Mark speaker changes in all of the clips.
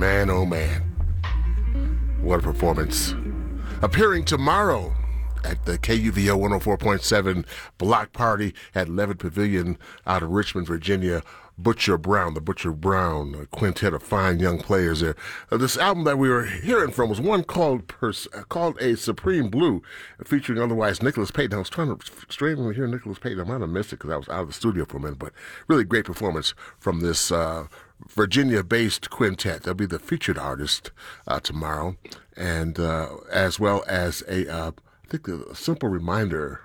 Speaker 1: man, oh man, what a performance. Appearing tomorrow at the KUVO 104.7 Block Party at Levitt Pavilion out of Richmond, Virginia, Butcher Brown, the Butcher Brown quintet of fine young players there. This album that we were hearing from was one called A Supreme Blue, featuring otherwise Nicholas Payton. I was trying to strangely hear Nicholas Payton. I might have missed it because I was out of the studio for a minute, but really great performance from this Virginia-based quintet. They'll be the featured artist tomorrow, and as well as I think a simple reminder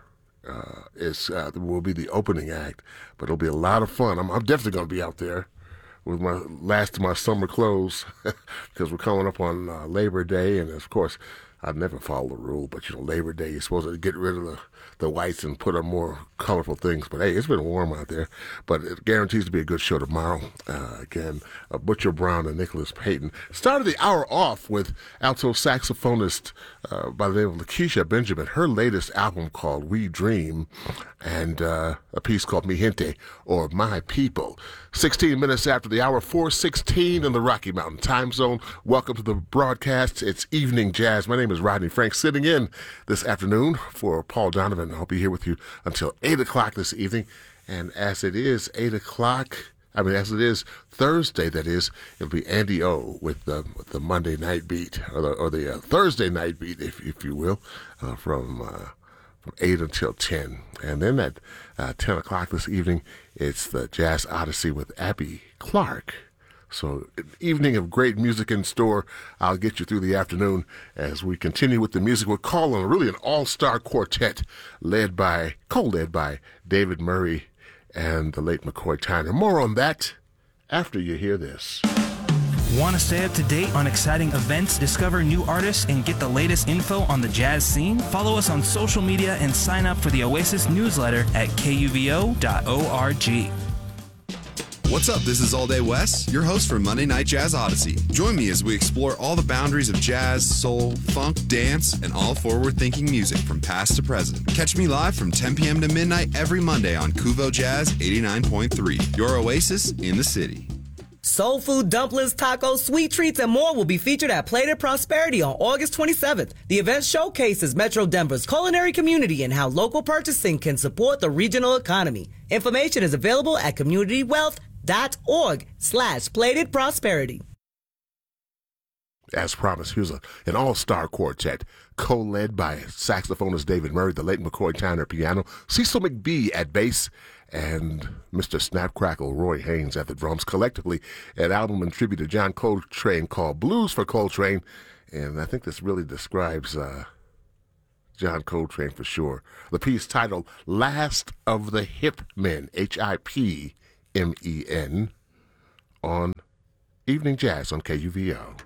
Speaker 1: will be the opening act, but it'll be a lot of fun. I'm definitely going to be out there with my last of my summer clothes because we're coming up on Labor Day, and of course, I never follow the rule, but Labor Day, you're supposed to get rid of the whites and put on more colorful things. But hey, it's been warm out there, but it guarantees to be a good show tomorrow. Again, Butcher Brown and Nicholas Payton. Started the hour off with alto saxophonist by the name of Lakeisha Benjamin, her latest album called We Dream, and a piece called Mi Gente, or My People. 16 minutes after the hour, 4:16 in the Rocky Mountain time zone. Welcome to the broadcast. It's Evening Jazz. My name is Rodney Frank, sitting in this afternoon for Paul Donovan. I'll be here with you until 8 o'clock this evening. And as it is 8 o'clock, as it is Thursday, that is, it'll be Andy O with the Monday night beat, or the Thursday night beat, if you will, from 8 until 10. And then at 10 o'clock this evening, it's the Jazz Odyssey with Abby Clark. So an evening of great music in store. I'll get you through the afternoon as we continue with the music. We're calling really an all-star quartet co-led by David Murray and the late McCoy Tyner. More on that after you hear this.
Speaker 2: Want to stay up to date on exciting events, discover new artists, and get the latest info on the jazz scene? Follow us on social media and sign up for the Oasis newsletter at kuvo.org.
Speaker 3: What's up? This is All Day West, your host for Monday Night Jazz Odyssey. Join me as we explore all the boundaries of jazz, soul, funk, dance, and all forward-thinking music from past to present. Catch me live from 10 p.m. to midnight every Monday on Kuvo Jazz 89.3, your oasis in the city.
Speaker 4: Soul food, dumplings, tacos, sweet treats, and more will be featured at Plated Prosperity on August 27th. The event showcases Metro Denver's culinary community and how local purchasing can support the regional economy. Information is available at communitywealth.org/Plated Prosperity.
Speaker 1: As promised, here's an all-star quartet, co-led by saxophonist David Murray, the late McCoy Tyner piano, Cecil McBee at bass, and Mr. Snapcrackle Roy Haynes at the drums. Collectively, an album in tribute to John Coltrane called Blues for Coltrane, and I think this really describes John Coltrane for sure. The piece titled Last of the Hip Men, HIPMEN, on Evening Jazz on KUVO.